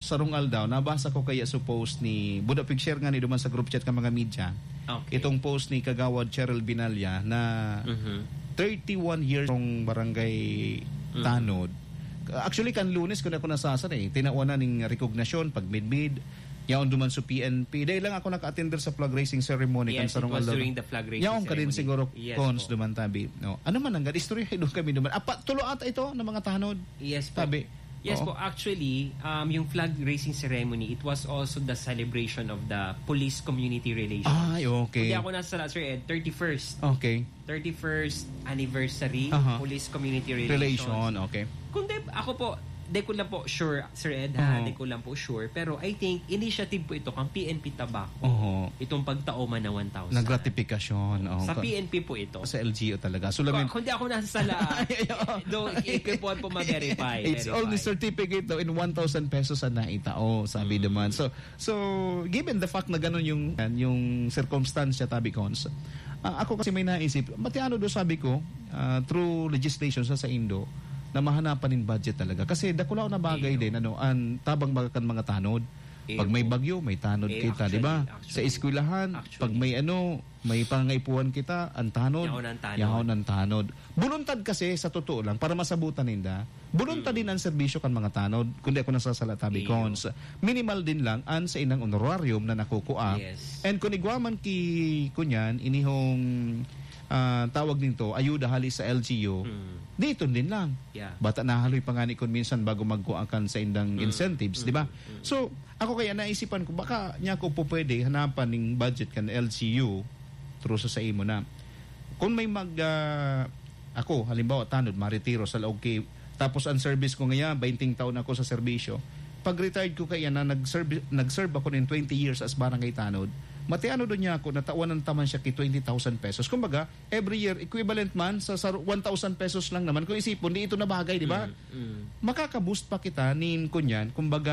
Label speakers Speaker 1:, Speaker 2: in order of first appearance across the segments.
Speaker 1: sarong aldaw, nabasa ko kaya sa post ni, buda pig-share nga ni duman sa group chat ka mga media, itong post ni Kagawad Cheryl Binalya na 31 years ng barangay Tanod. Actually, kan Lunes ko na ako nasasan tinawanan ng rekognasyon pag mid-mid, yaon duman sa PNP. Dahil lang ako naka-attender sa flag raising ceremony.
Speaker 2: Yes, it was during the flag raising
Speaker 1: ceremony. Yaon ka din siguro, cons
Speaker 2: po.
Speaker 1: duman tabi. No. Ano man ang istorya doon kami duman. Tulo ata ito ng mga Tanod.
Speaker 2: Yes po.
Speaker 1: Tabi.
Speaker 2: Yes po, actually, yung flag raising ceremony, it was also the celebration of the police community relations.
Speaker 1: Ay, okay.
Speaker 2: Hindi ako nasa, Sir Ed, 31st.
Speaker 1: Okay.
Speaker 2: 31st anniversary, police community
Speaker 1: relation, okay.
Speaker 2: Kundi ako po, di ko lang po sure, Sir Ed, di ko lang po sure. Pero I think, initiative po ito kang PNP Tobacco. Itong pagtaoman na 1,000.
Speaker 1: Nagratifikasyon.
Speaker 2: Sa PNP po ito.
Speaker 1: Sa LGU talaga. So,
Speaker 2: kundi ako nasa sala, though, ikaw po ma-verify.
Speaker 1: It's only certificate in 1,000 pesos na naitao, sabi naman. So, given the fact na ganun yung circumstance tabi cons, ako kasi may naisip, matiano do sabi ko, through legislation sa Indo, na mahanapan ng budget talaga. Kasi dakulaw na bagay din, ang tabang bagakan mga tanod. Pag may bagyo, may tanod kita, di ba? Sa eskwelahan, pag may may pangaipuan kita, ang tanod, yahon ang tanod. Buluntad kasi, sa totoo lang, para masabutan ninda, buluntad din ang serbisyo kan mga tanod, kundi ako nasasalatabi cons. Minimal din lang ang sa inang honorarium na nakukuha.
Speaker 2: Yes.
Speaker 1: And kung igwaman kunyan, inihong tawag nito, ayuda hali sa LGU, dito din lang. Bata nahaloy pa nga ni kung minsan bago magkuakan sa indang incentives, di ba? So, ako kaya naisipan ko, baka niya ko po pwede hanapan ng budget kan LGU through sa imo na. Kung may ako, halimbawa, tanod, maritiro sa laog tapos ang service ko ngayon, 20 taon ako sa serbisyo. Pag retired ko kaya na nag-serve ako ng 20 years as barangay tanod, matiano doon niya ako, natawanan taman siya ki 20,000 pesos. Kumbaga, every year, equivalent man sa 1,000 pesos lang naman. Kung isipon, di ito na bagay, di ba? Makaka-boost pa kita nin kunyan. Kumbaga,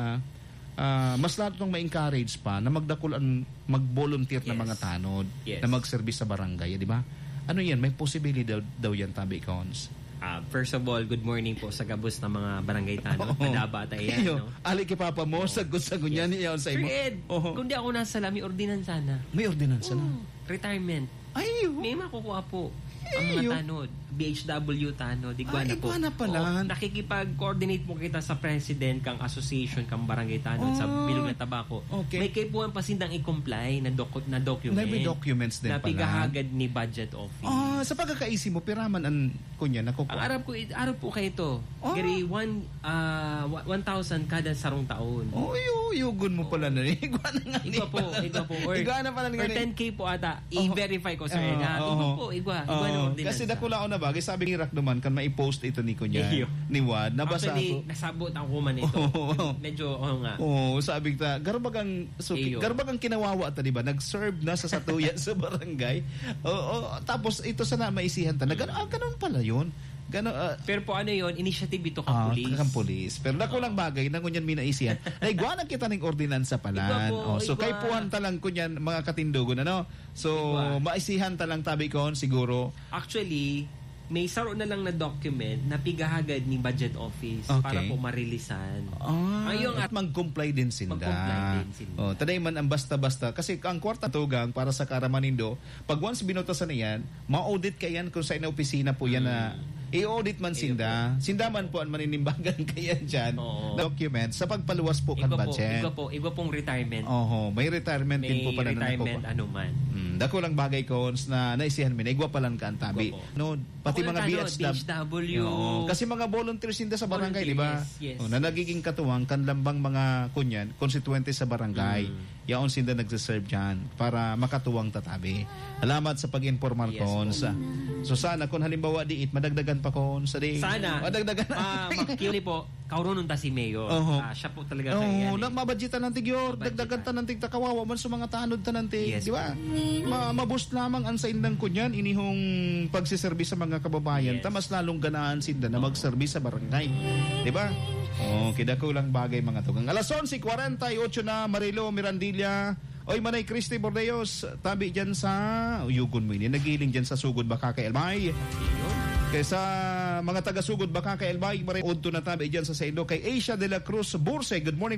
Speaker 1: mas lahat nung ma-encourage pa na magdakulan, mag-volunteer na mga tanod na mag-service sa barangay, di ba? Ano yan? May possibility daw yan, tabi cons.
Speaker 2: First of all, good morning po sa gabos ng mga barangay tanod. Padaba tayo yan, no?
Speaker 1: Ali kay Papa mo, sagot-sagot yan niya sa imo.
Speaker 2: Sir Ed, kung di ako nasa may ordinansa na.
Speaker 1: May ordinansa na?
Speaker 2: Retirement.
Speaker 1: Ay,
Speaker 2: may makukuha po ang mga tanod. BHW tanod. Iguana po.
Speaker 1: Iguana pala.
Speaker 2: Nakikipag-coordinate po kita sa president kang association kang barangay tanod sa Bilog na Tabako.
Speaker 1: Okay.
Speaker 2: May kaipuan pa sindang i-comply na document.
Speaker 1: May documents din
Speaker 2: na
Speaker 1: pala. Na
Speaker 2: pigahagad ni budget office.
Speaker 1: Sa pagkakaisi mo, piraman ang kunya nakukuha.
Speaker 2: Ang Arab po kayo ito. Gary, 1,000 kada sarong taon.
Speaker 1: Yugon mo pala na. Iguana nga
Speaker 2: Igwa po.
Speaker 1: Iguana pala
Speaker 2: or 10K po ata. I-verify ko, sir. Igwa na ordinansa.
Speaker 1: Kasi dakula na bagay, sabi ni Rak naman, kan mai-post ito ni kunya, ni Wad, nabasa
Speaker 2: actually,
Speaker 1: ako.
Speaker 2: nasabot ako man ito. Medyo, nga.
Speaker 1: Sabi ta, garbagang kinawawa ta, di ba? Nag-serve na sa Satuya sa barangay. Tapos ito sana maisihan ta. Ganun pala yun.
Speaker 2: Pero po yun, initiative ito kang police.
Speaker 1: Kang police. Pero dakulang bagay, nang kunyan minaisihan. Naigwanan kita ng ordinansa pala. So, kay puhan talang kunyan mga katindugon, So, maisihan talang tabi ko, siguro.
Speaker 2: Actually, may saro na lang na document na pigahagad ni budget office para po marilisan.
Speaker 1: At mag-comply din sinda. Taday man ang basta-basta. Kasi ang kwarta tugang para sa Karamanindo, pag once binotasan na yan, ma-audit kayan kung sa ina-opisina po yan na i-audit man sinda. Sinda man po ang maninimbagan kayan dyan. Documents sa pagpaluwas po kan budget.
Speaker 2: Iba pong retirement.
Speaker 1: May retirement din po pala.
Speaker 2: May retirement anuman.
Speaker 1: Dako lang bagay cons na naisihan mo. Igwa palang ka ang tabi. Pati mga BHW. Kasi mga volunteers sinda sa barangay, di ba?
Speaker 2: Yes.
Speaker 1: Na nagiging katuwang kanlambang mga kunyan, konstituente sa barangay. Yaon sinda nagsiserve dyan para makatuwang tatabi. Salamat sa pag-informal cons. So sana kung halimbawa diit, madagdagan pa cons.
Speaker 2: Sana.
Speaker 1: Madagdagan.
Speaker 2: Makikili po, kauronon ta si Mayor. Siya po talaga
Speaker 1: kaya. Mabadjitan ng tigyor, dagdagan ta ng tigta kawawa man sa mga tanod ta ng tig. Di ba? Maboost lamang ang sa indang kunyan, inihong pagsiservis sa mga kababayan. Mas lalong ganahan sinda na magservis sa barangay. Di ba? Kidakulang bagay mga tugang. Alas 11:48 na, Marilo Mirandilla. Oy, Manay Christy Bordeos, tabi dyan sa Yugon mo ini. Nagiling dyan sa Sugod Baka kay Elmay. Kaysa mga taga-Sugod Baka kay Elmay, maray udto na tabi dyan sa Saido kay Asia de la Cruz Burse. Good morning